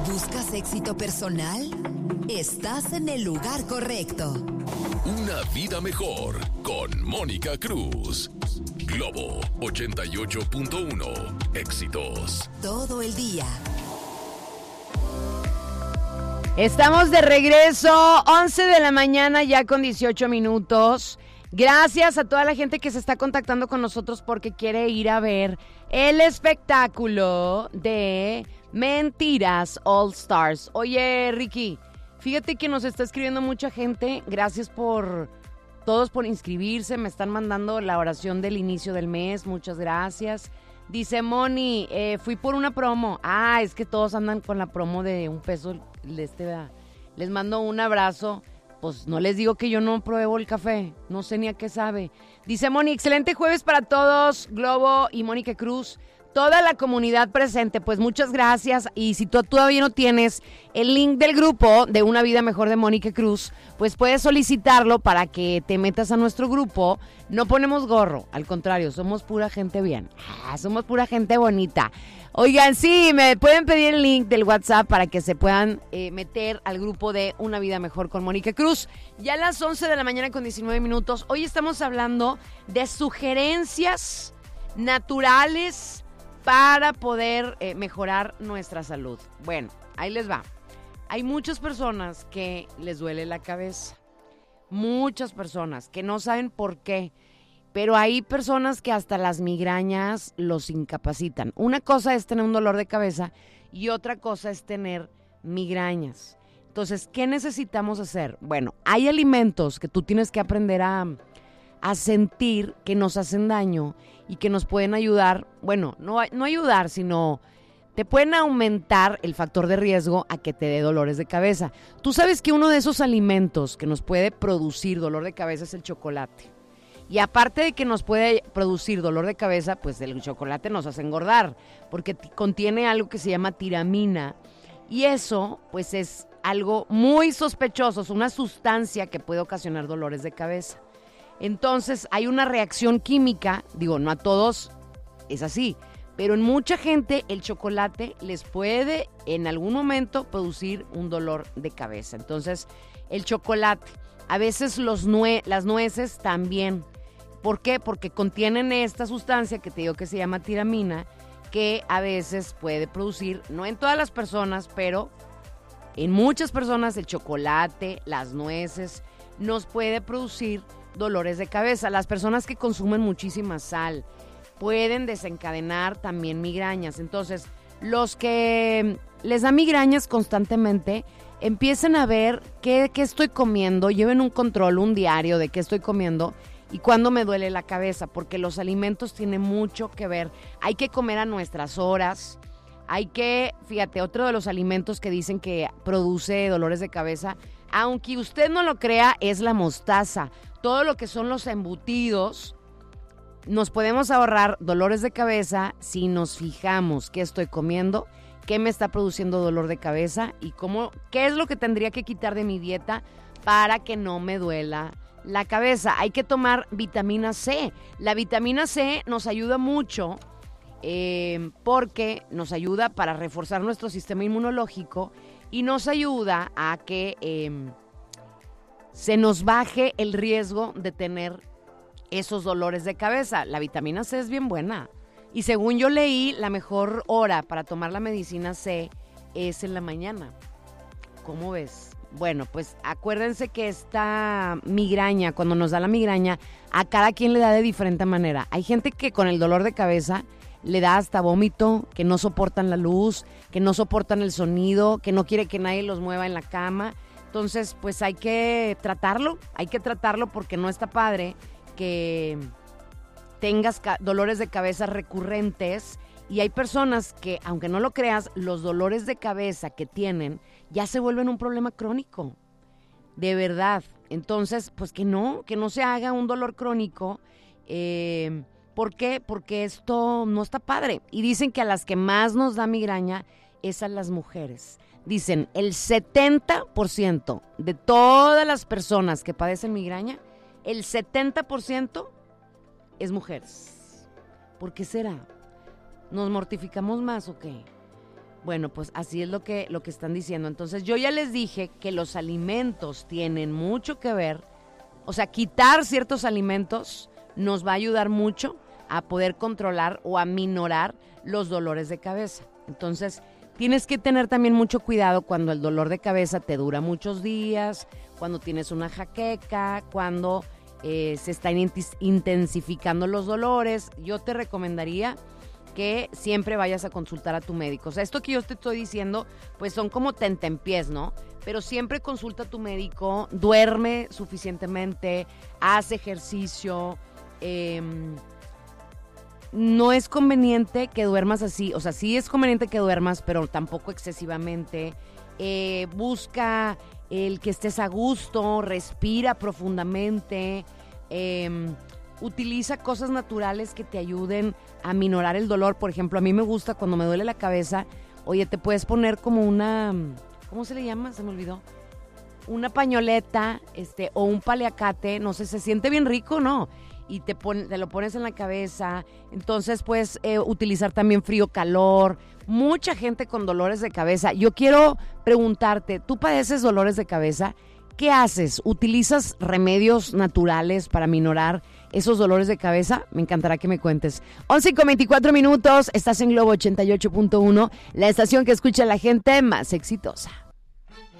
¿Buscas éxito personal? Estás en el lugar correcto. Una vida mejor con Mónica Cruz. Globo 88.1. Éxitos. Todo el día. Estamos de regreso, 11 de la mañana ya con 18 minutos. Gracias a toda la gente que se está contactando con nosotros porque quiere ir a ver el espectáculo de Mentiras All Stars. Oye, Ricky, fíjate que nos está escribiendo mucha gente. Gracias por todos por inscribirse. Me están mandando la oración del inicio del mes. Muchas gracias. Dice Moni, fui por una promo. Es que todos andan con la promo de $1 de ¿verdad? Les mando un abrazo. Pues no les digo que yo no pruebo el café. No sé ni a qué sabe. Dice Moni, excelente jueves para todos. Globo y Mónica Cruz. Toda la comunidad presente, pues muchas gracias. Y si tú todavía no tienes el link del grupo de Una Vida Mejor de Mónica Cruz, pues puedes solicitarlo para que te metas a nuestro grupo. No ponemos gorro, al contrario, somos pura gente bien. Somos pura gente bonita. Oigan, sí, me pueden pedir el link del WhatsApp para que se puedan meter al grupo de Una Vida Mejor con Mónica Cruz. Ya a las 11 de la mañana con 19 minutos. Hoy estamos hablando de sugerencias naturales para poder mejorar nuestra salud. Bueno, ahí les va. Hay muchas personas que les duele la cabeza. Muchas personas que no saben por qué. Pero hay personas que hasta las migrañas los incapacitan. Una cosa es tener un dolor de cabeza y otra cosa es tener migrañas. Entonces, ¿qué necesitamos hacer? Bueno, hay alimentos que tú tienes que aprender a sentir que nos hacen daño y que nos pueden ayudar, bueno, no ayudar, sino te pueden aumentar el factor de riesgo a que te dé dolores de cabeza. Tú sabes que uno de esos alimentos que nos puede producir dolor de cabeza es el chocolate. Y aparte de que nos puede producir dolor de cabeza, pues el chocolate nos hace engordar, porque contiene algo que se llama tiramina. Y eso, pues es algo muy sospechoso, es una sustancia que puede ocasionar dolores de cabeza. Entonces hay una reacción química, digo, no a todos es así, pero en mucha gente el chocolate les puede en algún momento producir un dolor de cabeza. Entonces el chocolate, a veces las nueces también. ¿Por qué? Porque contienen esta sustancia que te digo que se llama tiramina, que a veces puede producir, no en todas las personas, pero en muchas personas el chocolate, las nueces, nos puede producir dolores de cabeza. Las personas que consumen muchísima sal pueden desencadenar también migrañas. Entonces, los que les da migrañas constantemente, empiecen a ver qué estoy comiendo, lleven un control, un diario de qué estoy comiendo y cuándo me duele la cabeza, porque los alimentos tienen mucho que ver. Hay que comer a nuestras horas. Fíjate, otro de los alimentos que dicen que produce dolores de cabeza, aunque usted no lo crea, es la mostaza. Todo lo que son los embutidos, nos podemos ahorrar dolores de cabeza si nos fijamos qué estoy comiendo, qué me está produciendo dolor de cabeza y qué es lo que tendría que quitar de mi dieta para que no me duela la cabeza. Hay que tomar vitamina C. La vitamina C nos ayuda mucho porque nos ayuda para reforzar nuestro sistema inmunológico y nos ayuda a que se nos baje el riesgo de tener esos dolores de cabeza. La vitamina C es bien buena. Y según yo leí, la mejor hora para tomar la medicina C es en la mañana. ¿Cómo ves? Bueno, pues acuérdense que esta migraña, cuando nos da la migraña, a cada quien le da de diferente manera. Hay gente que con el dolor de cabeza le da hasta vómito, que no soportan la luz, que no soportan el sonido, que no quiere que nadie los mueva en la cama. Entonces, pues hay que tratarlo porque no está padre que tengas dolores de cabeza recurrentes. Y hay personas que, aunque no lo creas, los dolores de cabeza que tienen ya se vuelven un problema crónico. De verdad. Entonces, pues que no se haga un dolor crónico. ¿Por qué? Porque esto no está padre. Y dicen que a las que más nos da migraña es a las mujeres. Dicen, el 70% de todas las personas que padecen migraña, el 70% es mujeres. ¿Por qué será? ¿Nos mortificamos más o qué? Bueno, pues así es lo que están diciendo. Entonces yo ya les dije que los alimentos tienen mucho que ver. O sea, quitar ciertos alimentos nos va a ayudar mucho a poder controlar o a minorar los dolores de cabeza. Entonces, tienes que tener también mucho cuidado cuando el dolor de cabeza te dura muchos días, cuando tienes una jaqueca, cuando se están intensificando los dolores. Yo te recomendaría que siempre vayas a consultar a tu médico. O sea, esto que yo te estoy diciendo, pues son como tentempiés, ¿no? Pero siempre consulta a tu médico, duerme suficientemente, haz ejercicio. No es conveniente que duermas así. O sea, sí es conveniente que duermas, pero tampoco excesivamente. Busca el que estés a gusto, respira profundamente. Utiliza cosas naturales que te ayuden a minorar el dolor. Por ejemplo, a mí me gusta cuando me duele la cabeza, oye, te puedes poner como una, ¿cómo se le llama? Se me olvidó. Una pañoleta, o un paliacate, no sé, se siente bien rico, ¿no? Y te lo pones en la cabeza. Entonces puedes utilizar también frío-calor. Mucha gente con dolores de cabeza. Yo quiero preguntarte, ¿tú padeces dolores de cabeza? ¿Qué haces? ¿Utilizas remedios naturales para minorar esos dolores de cabeza? Me encantará que me cuentes. 11:24 minutos, estás en Globo 88.1, la estación que escucha a la gente más exitosa.